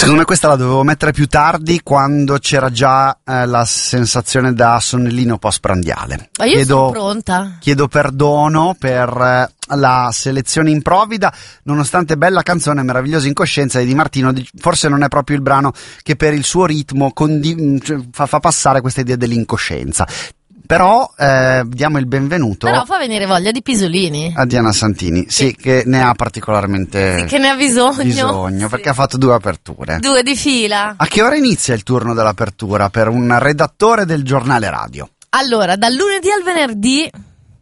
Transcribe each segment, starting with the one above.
Secondo me questa la dovevo mettere più tardi, quando c'era già la sensazione da sonnellino postprandiale. Ma io sono pronta. Chiedo perdono per la selezione improvvida, nonostante bella canzone, meravigliosa incoscienza di Di Martino. Forse non è proprio il brano che per il suo ritmo fa passare questa idea dell'incoscienza. Però diamo il benvenuto. Però fa venire voglia di pisolini. A Diana Santini, sì, che ne ha particolarmente che ne ha bisogno, perché ha fatto 2 aperture. 2 di fila. A che ora inizia il turno dell'apertura per un redattore del giornale radio? Allora, dal lunedì al venerdì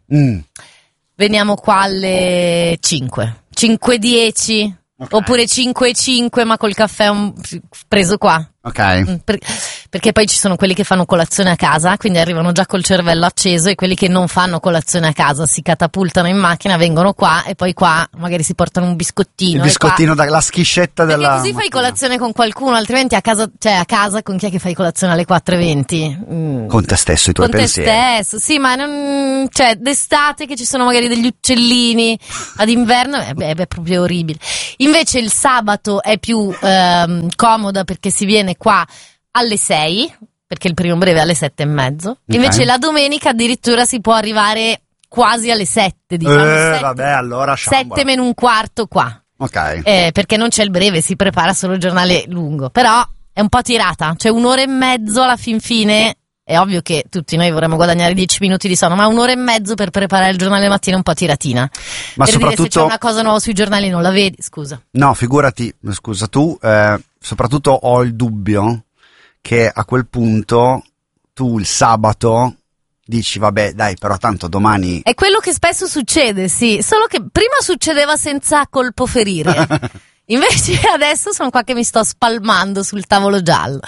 veniamo qua alle 5. 5:10. Okay. Oppure 5:05 ma col caffè preso qua. Ok. Perché poi ci sono quelli che fanno colazione a casa, quindi arrivano già col cervello acceso, e quelli che non fanno colazione a casa si catapultano in macchina, vengono qua e poi qua magari si portano un biscottino. Il biscottino dalla schiscetta della. Perché così fai colazione con qualcuno, altrimenti a casa con chi è che fai colazione alle 4:20? Con te stesso, i tuoi pensieri. Con te stesso, sì, ma non, cioè d'estate che ci sono magari degli uccellini, ad inverno è proprio orribile. Invece il sabato è più comoda, perché si viene qua alle 6, perché il primo breve è alle 7:30. Invece la domenica addirittura si può arrivare quasi alle 7, diciamo. 7, vabbè, allora 7 meno un quarto qua. Ok. Perché non c'è il breve, si prepara solo il giornale lungo. Però è un po' tirata, cioè 1 ora e mezzo alla fin fine. È ovvio che tutti noi vorremmo guadagnare 10 minuti di sonno, ma 1 ora e mezzo per preparare il giornale mattina è un po' tiratina. Ma per soprattutto, dire, se c'è una cosa nuova sui giornali non la vedi, scusa. No, figurati, scusa tu, soprattutto ho il dubbio che a quel punto tu il sabato dici vabbè dai, però tanto domani. È quello che spesso succede, sì, solo che prima succedeva senza colpo ferire. Invece adesso sono qua che mi sto spalmando sul tavolo giallo,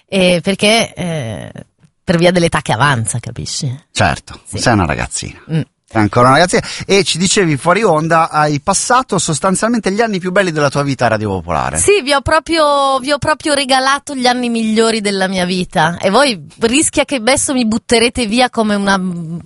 perché per via dell'età che avanza, capisci? Certo, sì. Sei una ragazzina. Sei ancora una ragazzina. E ci dicevi fuori onda, hai passato sostanzialmente gli anni più belli della tua vita a Radio Popolare. Sì, vi ho proprio regalato gli anni migliori della mia vita, e voi rischia che adesso mi butterete via come uno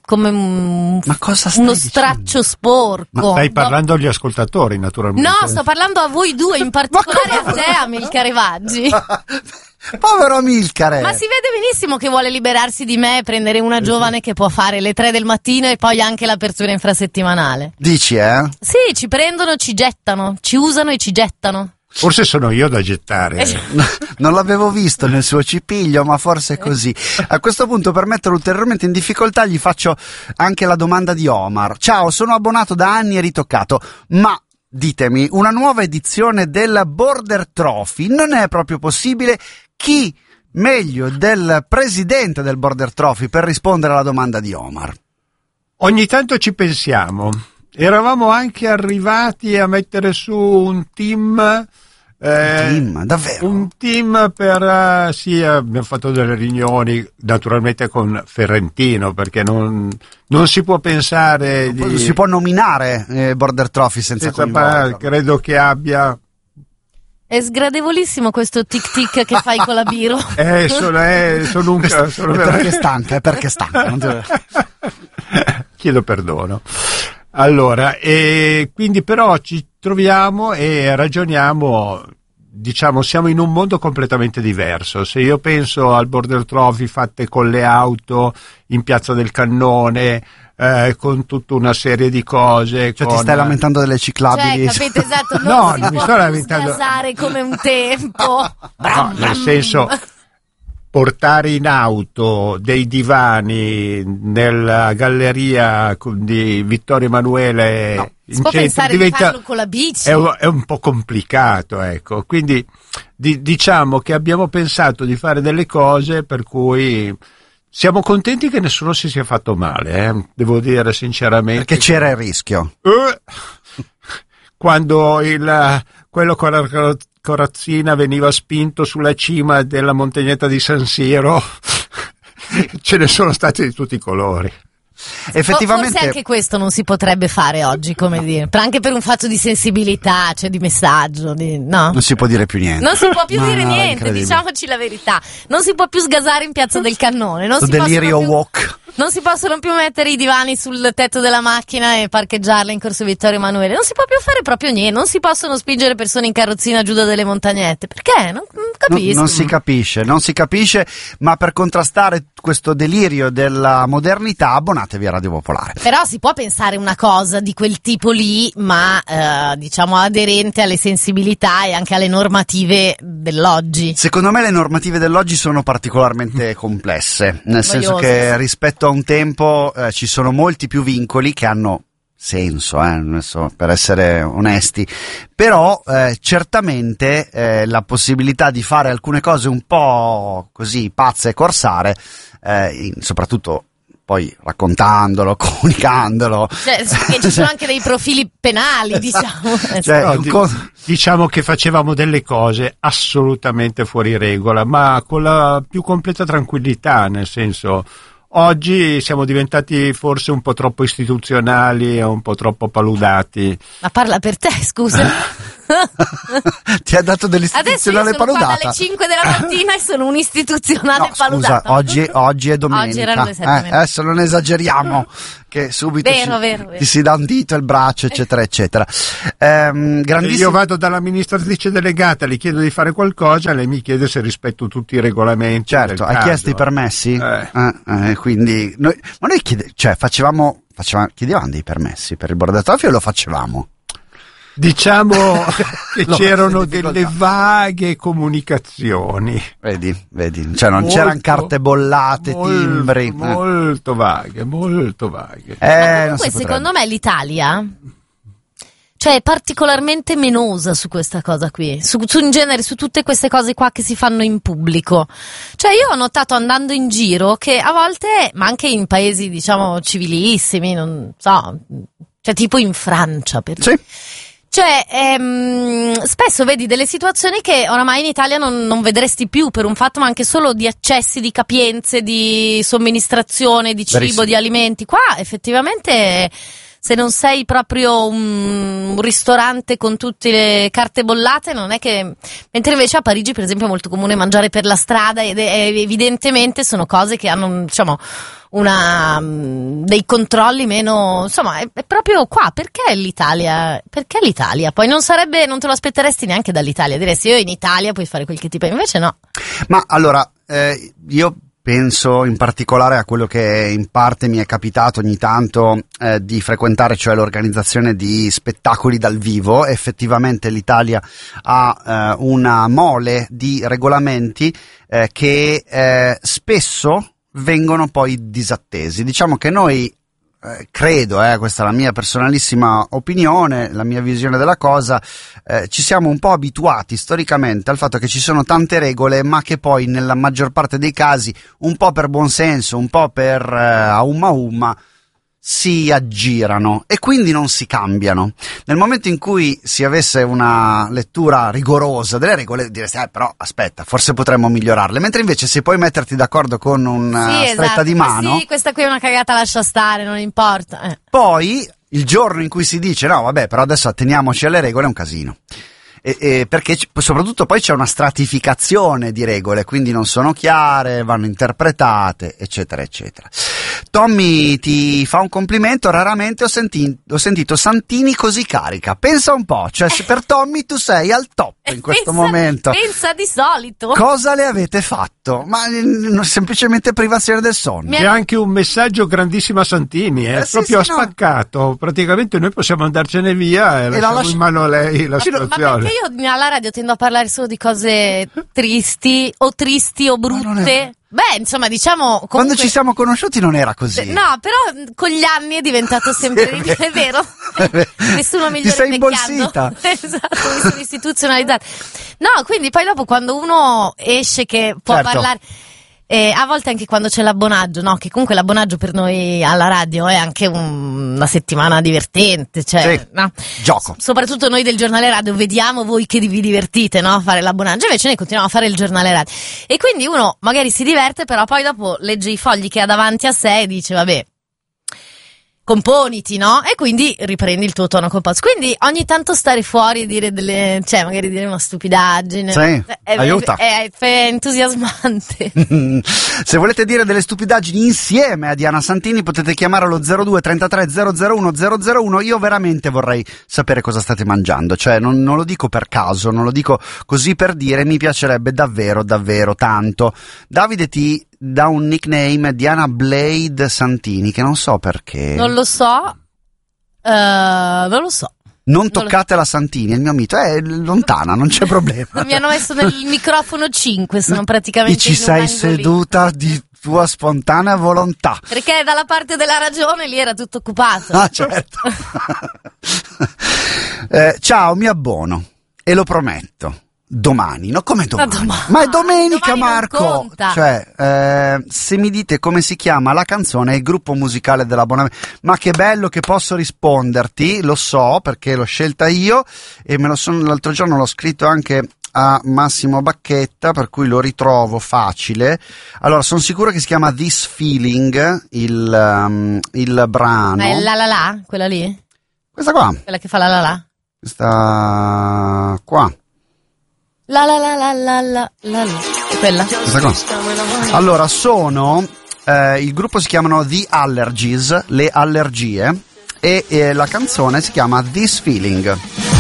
straccio sporco. Ma stai parlando agli ascoltatori, naturalmente. No, sto parlando a voi due, in particolare a te, Amilcare Vaggi. Povero Amilcare! Ma si vede benissimo che vuole liberarsi di me e prendere una giovane che può fare le 3 del mattino e poi anche l'apertura infrasettimanale. Dici, Sì, ci prendono, ci gettano, ci usano e ci gettano. Forse sono io da gettare. Non l'avevo visto nel suo cipiglio, ma forse è così. A questo punto, per metterlo ulteriormente in difficoltà, gli faccio anche la domanda di Omar. Ciao, sono abbonato da anni e ritoccato, ma ditemi, una nuova edizione del Border Trophy non è proprio possibile? Chi meglio del presidente del Border Trophy per rispondere alla domanda di Omar? Ogni tanto ci pensiamo. Eravamo anche arrivati a mettere su un team. Davvero? Un team per sì, abbiamo fatto delle riunioni naturalmente con Ferrentino, perché non si può pensare si può nominare Border Trophy senza coinvolgerlo. Credo che abbia. È sgradevolissimo questo tic tic che fai con la biro. Sono perché stanca, non deve... Chiedo perdono. Allora, quindi però ci troviamo e ragioniamo, diciamo, siamo in un mondo completamente diverso. Se io penso al Border Trophy fatte con le auto in Piazza del Cannone, con tutta una serie di cose. Cioè ti stai lamentando delle ciclabili? Cioè, capite, esatto, non mi sto lamentando. Sgasare come un tempo. No, nel senso, portare in auto dei divani nella galleria di Vittorio Emanuele si può pensare di farlo con la bici. È un po' complicato, ecco. Quindi diciamo che abbiamo pensato di fare delle cose per cui siamo contenti che nessuno si sia fatto male, devo dire sinceramente. Perché c'era il rischio. Quando quello con la corazzina veniva spinto sulla cima della montagnetta di San Siro, ce ne sono stati di tutti i colori. Effettivamente, forse anche questo non si potrebbe fare oggi, come dire, anche per un fatto di sensibilità, cioè di messaggio, no? Non si può dire più niente. Non si può più dire niente, diciamoci la verità. Non si può più sgasare in Piazza del Cannone. Non si delirio walk. Non si possono più mettere i divani sul tetto della macchina e parcheggiarla in Corso Vittorio Emanuele. Non si può più fare proprio niente. Non si possono spingere persone in carrozzina giù da delle montagnette. Perché? Non capisco. Non si capisce, ma per contrastare questo delirio della modernità abbonatevi a Radio Popolare. Però si può pensare una cosa di quel tipo lì, ma diciamo aderente alle sensibilità e anche alle normative dell'oggi. Secondo me le normative dell'oggi sono particolarmente complesse, nel senso che rispetto a un tempo ci sono molti più vincoli che hanno senso, adesso, per essere onesti, però certamente la possibilità di fare alcune cose un po' così pazze e corsare, soprattutto poi raccontandolo, comunicandolo. Cioè, che ci sono anche dei profili penali, diciamo. Diciamo che facevamo delle cose assolutamente fuori regola, ma con la più completa tranquillità, nel senso, oggi siamo diventati forse un po' troppo istituzionali e un po' troppo paludati. Ma parla per te, scusa. Ti ha dato dell'istituzionale paludata. Adesso io sono qua dalle 5 della mattina e sono un istituzionale paludata. Scusa, oggi è domenica. Oggi erano le 7. Adesso non esageriamo, che subito vero. ti si dà un dito, il braccio, eccetera, eccetera. Io vado dall'amministratrice delegata, le chiedo di fare qualcosa, lei mi chiede se rispetto tutti i regolamenti. Certo, hai chiesto i permessi? Quindi noi chiedevamo dei permessi per il bordatoio o lo facevamo? Diciamo che c'erano delle vaghe comunicazioni. Vedi, cioè non c'erano carte bollate, timbri. Molto vaghe. Comunque secondo me l'Italia, cioè, è particolarmente menosa su questa cosa qui, su in genere su tutte queste cose qua che si fanno in pubblico. Cioè io ho notato andando in giro che a volte, ma anche in paesi diciamo civilissimi, non so, cioè tipo in Francia per sì. Cioè, spesso vedi delle situazioni che oramai in Italia non vedresti più per un fatto, ma anche solo di accessi, di capienze, di somministrazione, di cibo, Verissimo. di alimenti. Qua effettivamente, se non sei proprio un ristorante con tutte le carte bollate, non è che... Mentre invece a Parigi, per esempio, è molto comune mangiare per la strada ed evidentemente sono cose che hanno, diciamo, dei controlli meno, insomma, è proprio qua. Perché l'Italia? Poi non te lo aspetteresti neanche dall'Italia, diresti io in Italia puoi fare quel che ti pare, invece no. Ma allora, io penso in particolare a quello che in parte mi è capitato ogni tanto di frequentare, cioè l'organizzazione di spettacoli dal vivo. Effettivamente l'Italia ha una mole di regolamenti che spesso vengono poi disattesi. Diciamo che noi credo, questa è la mia personalissima opinione, la mia visione della cosa, ci siamo un po' abituati storicamente al fatto che ci sono tante regole, ma che poi nella maggior parte dei casi, un po' per buonsenso, un po' per aumma, si aggirano e quindi non si cambiano. Nel momento in cui si avesse una lettura rigorosa delle regole, diresti però aspetta, forse potremmo migliorarle, mentre invece se puoi metterti d'accordo con una stretta di mano, sì, questa qui è una cagata, lascia stare, non importa. Poi il giorno in cui si dice no vabbè, però adesso atteniamoci alle regole, è un casino. Perché soprattutto poi c'è una stratificazione di regole, quindi non sono chiare, vanno interpretate, eccetera eccetera. Tommy ti fa un complimento, raramente ho sentito Santini così carica. Pensa un po', cioè per Tommy tu sei al top in questo momento. Pensa di solito. Cosa le avete fatto? Ma semplicemente privazione del sonno. C'è anche un messaggio grandissimo a Santini, proprio ha spaccato. No. Praticamente noi possiamo andarcene via e lasciamo in mano a lei la situazione. Ma perché io alla radio tendo a parlare solo di cose tristi o brutte? Beh, insomma, diciamo... Comunque... Quando ci siamo conosciuti non era così. No, però con gli anni è diventato sempre di più, è vero? Nessuno migliore. Ti sei imbolsita. Esatto, mi sono istituzionalizzata. No, quindi poi dopo quando uno esce che può parlare... a volte anche quando c'è l'abbonaggio, no? Che comunque l'abbonaggio per noi alla radio è anche una settimana divertente, cioè, sì, no? Gioco. Soprattutto noi del giornale radio vediamo voi che vi divertite, no? A fare l'abbonaggio, invece noi continuiamo a fare il giornale radio. E quindi uno magari si diverte, però poi dopo legge i fogli che ha davanti a sé e dice, vabbè, componiti, no? E quindi riprendi il tuo tono composto. Quindi ogni tanto stare fuori e dire cioè magari dire una stupidaggine. Sì, aiuta. È entusiasmante. Se volete dire delle stupidaggini insieme a Diana Santini potete chiamare allo 02 33 001 001. Io veramente vorrei sapere cosa state mangiando, cioè non lo dico per caso, non lo dico così per dire, mi piacerebbe davvero davvero tanto. Davide ti dà un nickname, Diana Blade Santini, che non so perché. Non lo so. Non lo so. Non toccate la Santini, il mio mito è lontana, non c'è problema. Mi hanno messo nel microfono 5, sono praticamente E ci sei seduta di tua spontanea volontà. Perché dalla parte della ragione lì era tutto occupato. Ah, certo. Ciao, mi abbono e lo prometto. Domani, no? Come domani? Ma è domenica, domani Marco! Cioè, se mi dite come si chiama la canzone e il gruppo musicale dell'abbonamento, ma che bello che posso risponderti, lo so perché l'ho scelta io e l'altro giorno l'ho scritto anche a Massimo Bacchetta, per cui lo ritrovo facile. Allora, sono sicuro che si chiama This Feeling, il brano. Ma è la, quella lì? Questa qua. Quella che fa la. Questa qua. La. Quella? Questa qua. Allora, il gruppo si chiamano The Allergies, le allergie, e la canzone si chiama This Feeling.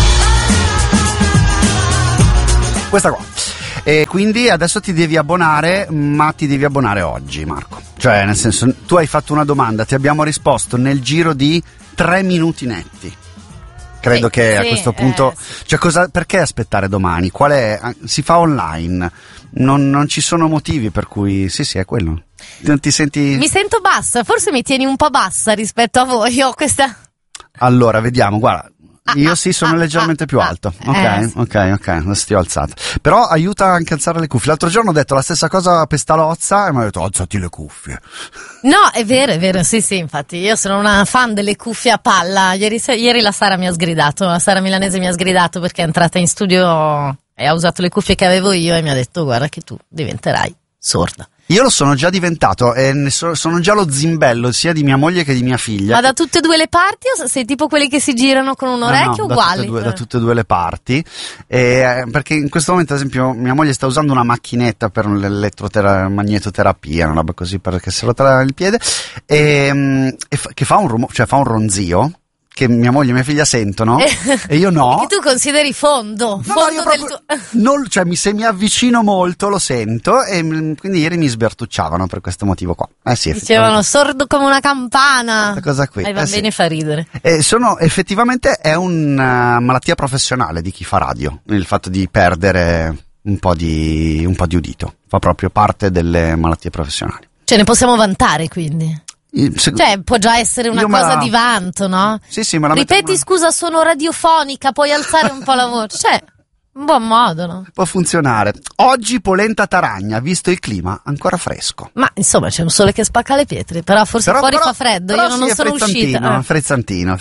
Questa qua. E quindi adesso ti devi abbonare, ma ti devi abbonare oggi, Marco. Cioè, nel senso, tu hai fatto una domanda, ti abbiamo risposto nel giro di 3 minuti netti. Credo che a questo punto, cioè perché aspettare domani? Si fa online, non ci sono motivi per cui, sì, è quello. Non ti senti? Mi sento bassa, forse mi tieni un po' bassa rispetto a voi, questa. Allora, vediamo, guarda. Io sì, sono leggermente più alto. Ok, adesso ti ho alzato. Però aiuta anche a alzare le cuffie. L'altro giorno ho detto la stessa cosa a Pestalozza e mi ha detto alzati le cuffie. No, è vero, sì, infatti io sono una fan delle cuffie a palla. Ieri la Sara mi ha sgridato, la Sara Milanese mi ha sgridato perché è entrata in studio e ha usato le cuffie che avevo io e mi ha detto guarda che tu diventerai sorda. Io lo sono già diventato e sono già lo zimbello sia di mia moglie che di mia figlia. Ma da tutte e due le parti o sei tipo quelli che si girano con un orecchio uguali? Da tutte e due le parti, perché in questo momento ad esempio mia moglie sta usando una macchinetta per l'elettromagnetoterapia, una roba così perché se lo trova il piede e che fa un rumore, cioè fa un ronzio che mia moglie e mia figlia sentono e io no. Che tu consideri fondo io proprio, cioè se mi avvicino molto lo sento e quindi ieri mi sbertucciavano per questo motivo qua. Sì, dicevano sordo come una campana. Questa cosa qui. Ai bambini fa ridere. Effettivamente è una malattia professionale di chi fa radio, il fatto di perdere un po' di udito, fa proprio parte delle malattie professionali. Ce ne possiamo vantare quindi. Cioè può già essere una cosa di vanto, no? Sì, me la ripeti scusa sono radiofonica, puoi alzare un po' la voce, cioè un buon modo, no? Può funzionare. Oggi polenta taragna, visto il clima ancora fresco. Ma insomma c'è un sole che spacca le pietre, però forse fuori fa freddo, io non sono uscita. Frezzantino.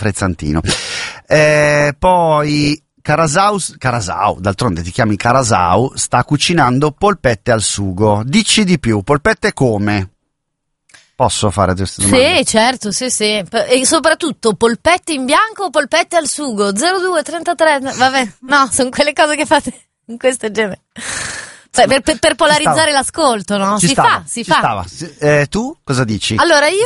Poi Carasau, d'altronde ti chiami Carasau, sta cucinando polpette al sugo. Dici di più, polpette come? Posso fare queste domande? Sì, certo, sì. E soprattutto polpette in bianco o polpette al sugo? 02 33, vabbè, no, sono quelle cose che fate in questo genere. Per polarizzare l'ascolto, no? Si fa. Tu cosa dici? Allora io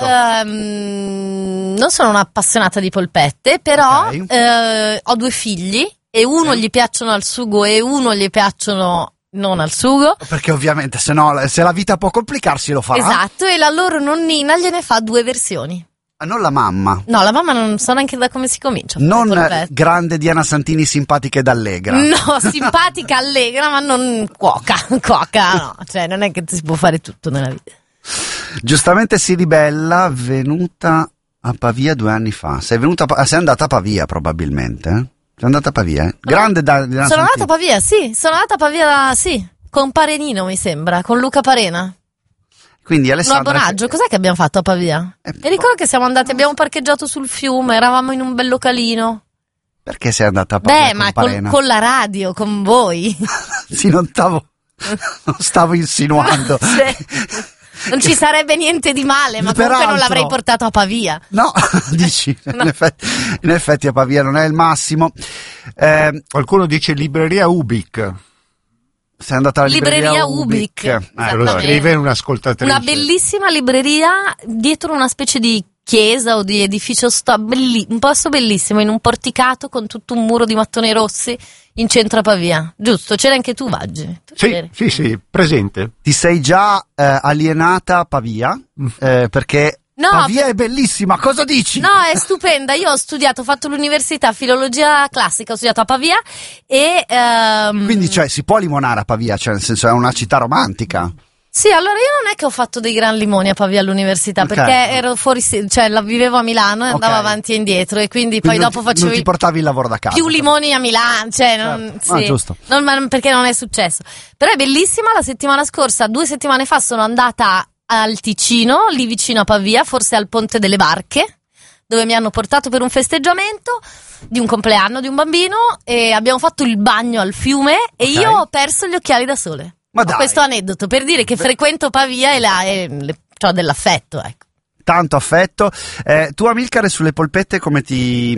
non sono un'appassionata di polpette, però ho 2 figli e uno gli piacciono al sugo e uno gli piacciono non al sugo. Perché ovviamente se la vita può complicarsi lo farà. Esatto, e la loro nonnina gliene fa 2 versioni. Non la mamma. No, la mamma non so neanche da come si comincia. Non grande Diana Santini simpatica ed allegra. No, simpatica, allegra, ma non cuoca, no. Cioè non è che si può fare tutto nella vita. Giustamente si ribella, venuta a Pavia 2 anni fa. Sei andata a Pavia probabilmente, Sei andata a Pavia, Grande Diana Santini. Sono andata a Pavia, sì. Con Parenino mi sembra, con Luca Parena. Quindi Alessandra, un abbonaggio, cos'è che abbiamo fatto a Pavia? E ricordo che siamo andati, abbiamo parcheggiato sul fiume, eravamo in un bel localino. Perché sei andata a Pavia? Ma con la radio, con voi. Sì, non stavo insinuando. Non ci sarebbe niente di male, ma comunque Peraltro, non l'avrei portato a Pavia. No, dici, No. in effetti a Pavia non è il massimo. Qualcuno dice libreria Ubik. Sei andata alla Libreria Ubik. Lo Esattamente. scrive un'ascoltatrice. Una bellissima libreria dietro una specie di chiesa o di edificio un posto bellissimo, in un porticato con tutto un muro di mattoni rossi in centro a Pavia. Giusto, c'era anche tu, Vaggi. Tu c'eri. Sì, presente. Ti sei già alienata a Pavia? Perché No, Pavia è bellissima, cosa dici? No, è stupenda. Io ho fatto l'università filologia classica, ho studiato a Pavia e Quindi, cioè, si può limonare a Pavia, cioè, nel senso, è una città romantica. sì, allora io non è che ho fatto dei gran limoni a Pavia all'università, Ok. perché ero fuori, cioè la vivevo a Milano e andavo Ok. avanti e indietro, e quindi poi Quindi dopo non ti facevo portavi il lavoro da casa. più limoni a Milano, cioè Certo. sì. Giusto. Ma perché non è successo. Però è bellissima. La settimana scorsa, 2 settimane fa, sono andata al Ticino, lì vicino a Pavia, forse al Ponte delle Barche, dove mi hanno portato per un festeggiamento di un compleanno di un bambino, e abbiamo fatto il bagno al fiume e Ok. io ho perso gli occhiali da sole. Ma Ho dai. questo aneddoto per dire che frequento Pavia e ho dell'affetto, ecco. Tanto affetto. Tu, Amilcare, sulle polpette come ti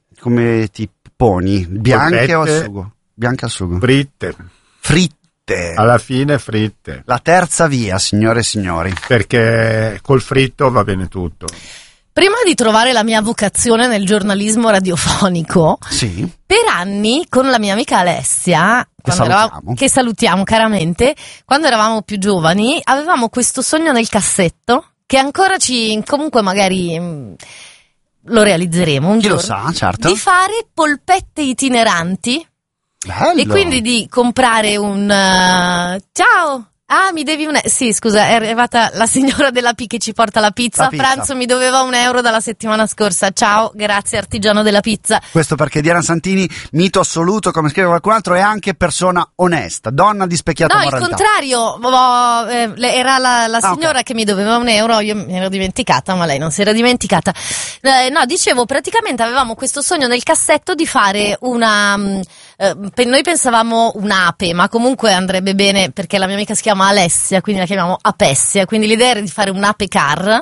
poni? Bianche o al Polpette. sugo? Bianche al sugo. Fritte. Fritte. Alla fine fritte. La terza via, signore e signori. Perché col fritto va bene tutto. Prima di trovare la mia vocazione nel giornalismo radiofonico, Sì. per anni con la mia amica Alessia, salutiamo. che salutiamo caramente, quando eravamo più giovani, avevamo questo sogno nel cassetto che ancora comunque magari lo realizzeremo un Chi lo giorno, sa, certo. di fare polpette itineranti. Bello. E quindi di comprare un ciao. Ah, mi devi sì, scusa, è arrivata la signora della P che ci porta la pizza. La A pizza. pranzo mi doveva €1 dalla settimana scorsa. Ciao, grazie artigiano della pizza. Questo perché Diana Santini, mito assoluto, come scrive qualcun altro, è anche persona onesta, donna di specchiata No, il moralità. contrario, era la signora ok. che mi doveva €1, io mi ero dimenticata, ma lei non si era dimenticata. No, dicevo, praticamente avevamo questo sogno nel cassetto di fare una... noi pensavamo un'ape, ma comunque andrebbe bene perché la mia amica si chiama Alessia, quindi la chiamiamo Apessia, quindi l'idea era di fare un'ape car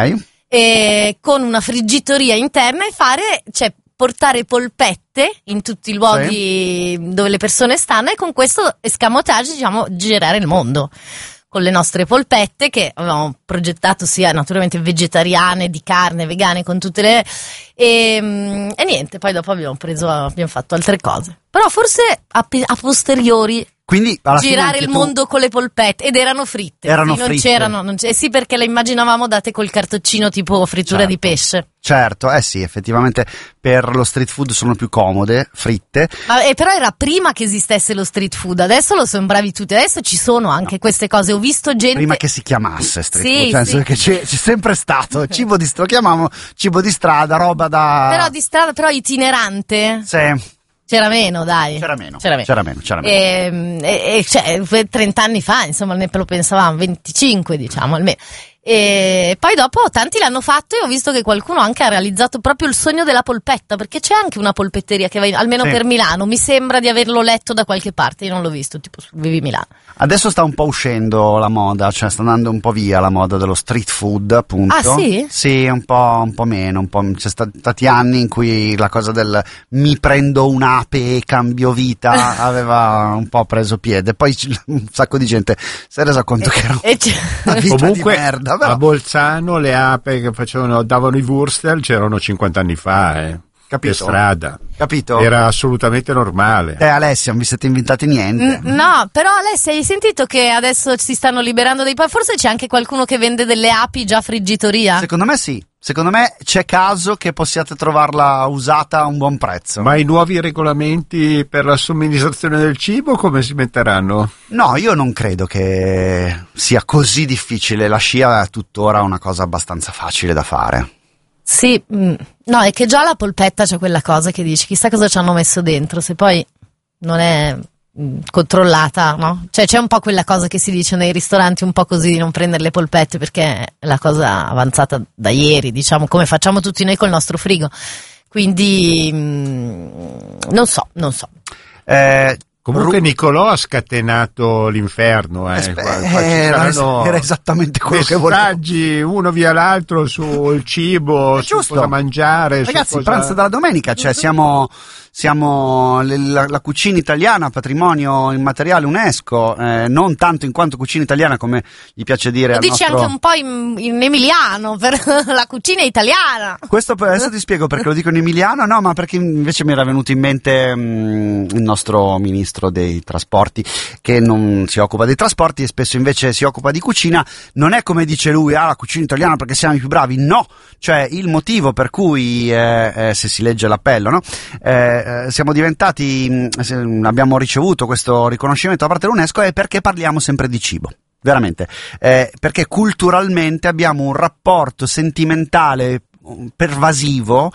Ok. con una friggitoria interna e cioè portare polpette in tutti i luoghi dove le persone stanno, e con questo escamotage, diciamo, girare il mondo con le nostre polpette, che avevamo progettato sia naturalmente vegetariane, di carne, vegane, con tutte le... E niente, poi dopo abbiamo fatto altre cose. Però forse a posteriori Quindi alla fine girare anche il tu- mondo con le polpette, ed erano fritte. Erano sì, non fritte. c'erano, sì, perché le immaginavamo date col cartoccino tipo frittura Certo. di pesce. Certo, sì, effettivamente per lo street food sono più comode, fritte. Però era prima che esistesse lo street food, adesso lo sono bravi tutti, adesso ci sono anche queste cose, ho visto gente... Prima che si chiamasse street Sì, food, nel senso sì. che c'è sempre stato cibo di lo chiamiamo cibo di strada, roba da... Però di strada, però itinerante, Sì, c'era meno, dai. c'era meno. E cioè, 30 anni fa, insomma, ne lo pensavamo, 25 diciamo almeno. E poi dopo tanti l'hanno fatto, e ho visto che qualcuno anche ha realizzato proprio il sogno della polpetta, perché c'è anche una polpetteria che va almeno Sì. per Milano, mi sembra di averlo letto da qualche parte, io non l'ho visto, tipo su Vivi Milano. Adesso sta un po' uscendo la moda, cioè sta andando un po' via la moda dello street food, appunto. Ah, sì? Sì, un po' meno, c'è stati anni in cui la cosa del mi prendo un'ape e cambio vita aveva un po' preso piede, poi un sacco di gente si è resa conto che era una vita Comunque di merda, però. a Bolzano le ape che davano i Wurstel c'erano 50 anni fa, Capito? per strada. Capito? Era assolutamente normale. Alessia, non vi siete inventati niente. No, però Alessia, hai sentito che adesso si stanno liberando dei forse c'è anche qualcuno che vende delle api già friggitoria? Secondo me sì. Secondo me c'è caso che possiate trovarla usata a un buon prezzo. Ma i nuovi regolamenti per la somministrazione del cibo come si metteranno? No, io non credo che sia così difficile. La scia è tuttora una cosa abbastanza facile da fare. Sì, no, è che già la polpetta c'è quella cosa che dici, chissà cosa ci hanno messo dentro, se poi non è controllata, no? Cioè c'è un po' quella cosa che si dice nei ristoranti, un po' così, di non prendere le polpette perché è la cosa avanzata da ieri, diciamo, come facciamo tutti noi col nostro frigo. Quindi non so. Comunque Nicolò ha scatenato l'inferno. Era esattamente quello che volevo. Messaggi uno via l'altro sul cibo, su cosa mangiare. Ragazzi, il pranzo della domenica, cioè siamo la cucina italiana, patrimonio immateriale UNESCO, non tanto in quanto cucina italiana come gli piace dire al dici nostro... anche un po' in emiliano, per la cucina italiana. Questo adesso ti spiego perché lo dico in emiliano, no, ma perché invece mi era venuto in mente il nostro ministro dei trasporti, che non si occupa dei trasporti e spesso invece si occupa di cucina. Non è come dice lui, la cucina italiana perché siamo i più bravi, no, cioè il motivo per cui se si legge l'appello, no, siamo diventati, abbiamo ricevuto questo riconoscimento da parte dell'UNESCO è perché parliamo sempre di cibo. Veramente, perché culturalmente abbiamo un rapporto sentimentale pervasivo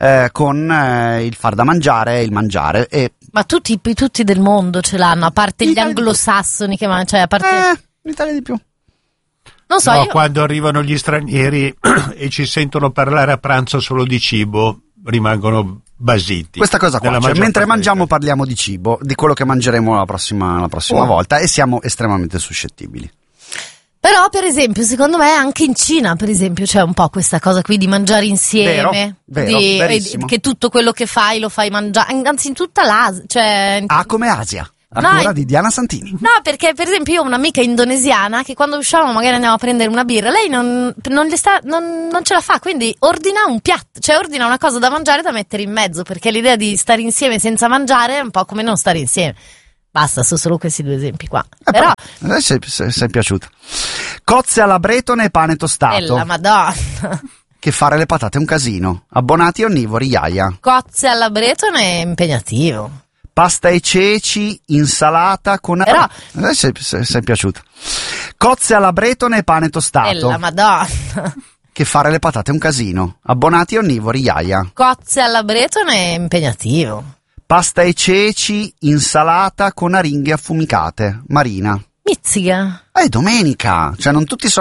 con il far da mangiare e il mangiare. Ma tutti del mondo ce l'hanno, a parte gli anglosassoni che mangiano, cioè a parte... l'Italia di più. Non so, io... Quando arrivano gli stranieri e ci sentono parlare a pranzo solo di cibo, rimangono basiti. Questa cosa qua, cioè, mentre mangiamo parliamo di cibo, di quello che mangeremo la prossima volta, e siamo estremamente suscettibili. Però, per esempio, secondo me anche in Cina, per esempio, c'è un po' questa cosa qui di mangiare insieme, verissimo. Che tutto quello che fai lo fai mangiare, anzi in tutta l'Asia, cioè... come Asia. A cura di Diana Santini. No, perché per esempio io ho un'amica indonesiana che quando usciamo magari andiamo a prendere una birra, lei non ce la fa, quindi ordina un piatto, cioè ordina una cosa da mangiare da mettere in mezzo, perché l'idea di stare insieme senza mangiare è un po' come non stare insieme. Basta, sono solo questi 2 esempi qua. Però sei piaciuto. Cozze alla bretone e pane tostato. La Madonna. Che fare le patate è un casino. Abbonati onnivori, iaia. Cozze alla bretone è impegnativo. Pasta e ceci, insalata con... Però... sei piaciuto. Cozze alla bretone e pane tostato. La Madonna. Che fare le patate è un casino. Abbonati onnivori, iaia. Cozze alla bretone è impegnativo. Pasta e ceci, insalata con aringhe affumicate. Marina. Mizzica. È domenica, cioè non tutti sono